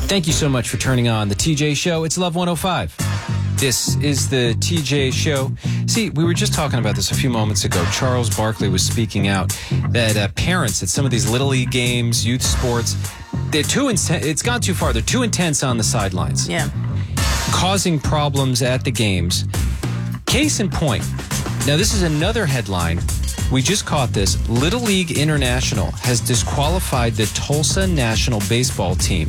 Thank you so much for turning on the TJ Show. It's Love 105. This is the TJ Show. See, we were just talking about this a few moments ago. Charles Barkley was speaking out that parents at some of these Little League games, youth sports, they're too intense. It's gone too far. They're too intense on the sidelines. Yeah. Causing problems at the games. Case in point. Now, this is another headline. We just caught this. Little League International has disqualified the Tulsa national baseball team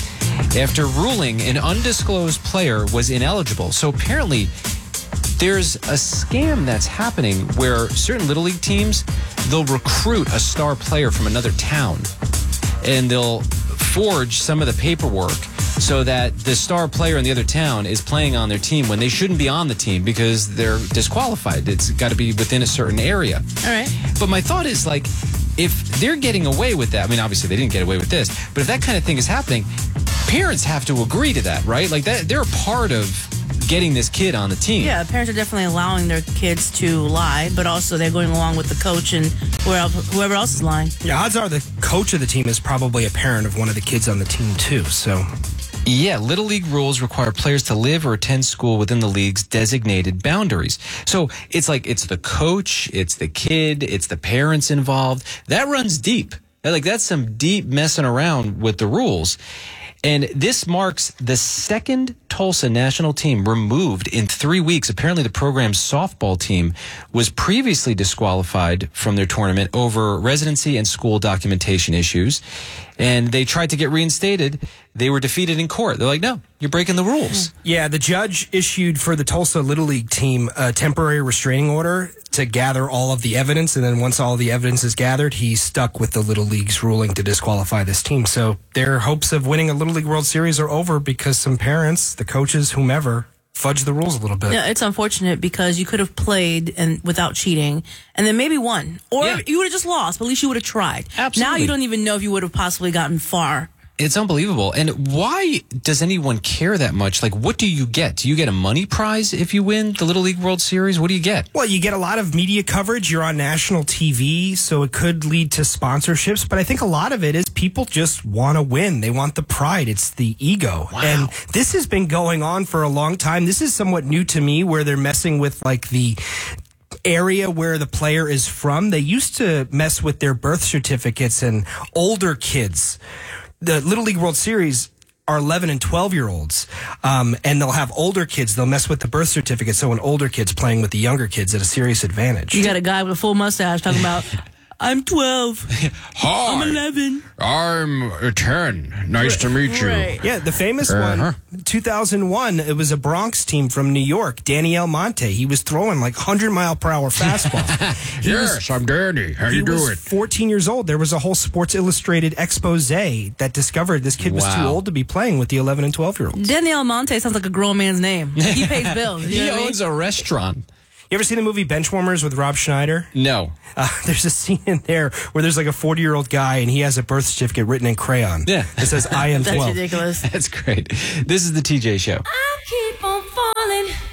after ruling an undisclosed player was ineligible. So apparently there's a scam that's happening where certain Little League teams, they'll recruit a star player from another town and they'll forge some of the paperwork so that the star player in the other town is playing on their team when they shouldn't be on the team because they're disqualified. It's got to be within a certain area. All right. But my thought is, like, if they're getting away with that, I mean, obviously they didn't get away with this, but if that kind of thing is happening, parents have to agree to that, right? Like, that they're a part of getting this kid on the team. Yeah, parents are definitely allowing their kids to lie, but also they're going along with the coach and whoever else is lying. Yeah, odds are the coach of the team is probably a parent of one of the kids on the team, too, so... Yeah, Little League rules require players to live or attend school within the league's designated boundaries. So it's like it's the coach, it's the kid, it's the parents involved. That runs deep. Like, that's some deep messing around with the rules. And this marks the second Tulsa national team removed in 3 weeks. Apparently, the program's softball team was previously disqualified from their tournament over residency and school documentation issues. And they tried to get reinstated. They were defeated in court. They're like, no, you're breaking the rules. Yeah, the judge issued for the Tulsa Little League team a temporary restraining order to gather all of the evidence. And then once all the evidence is gathered, he stuck with the Little League's ruling to disqualify this team. So their hopes of winning a Little League World Series are over because some parents, the coaches, whomever, fudge the rules a little bit. Yeah, it's unfortunate because you could have played and without cheating and then maybe won. Or you would have just lost, but at least you would have tried. Absolutely. Now you don't even know if you would have possibly gotten far. It's unbelievable. And why does anyone care that much? Like, what do you get? Do you get a money prize if you win the Little League World Series? What do you get? Well, you get a lot of media coverage. You're on national TV, so it could lead to sponsorships. But I think a lot of it is people just want to win. They want the pride. It's the ego. Wow. And this has been going on for a long time. This is somewhat new to me, where they're messing with, like, the area where the player is from. They used to mess with their birth certificates and older kids. The Little League World Series are 11 and 12-year-olds, and they'll have older kids. They'll mess with the birth certificate, so an older kid's playing with the younger kids at a serious advantage. You got a guy with a full mustache talking about, I'm 12. Hi. I'm 11. I'm 10. Nice to meet you. Right. Yeah, the famous one, 2001, it was a Bronx team from New York, Danny Almonte. He was throwing like 100-mile-per-hour fastballs. Yes, I'm Danny. How you He was doing? 14 years old. There was a whole Sports Illustrated expose that discovered this kid was too Wow. old to be playing with the 11 and 12-year-olds. Danny Almonte sounds like a grown man's name. He pays bills. You He know what I mean? owns a restaurant. You ever seen the movie Benchwarmers with Rob Schneider? No. There's a scene in there where there's like a 40-year-old guy and he has a birth certificate written in crayon. Yeah. It says, I am That's 12. ridiculous. That's great. This is the TJ Show. I keep on falling.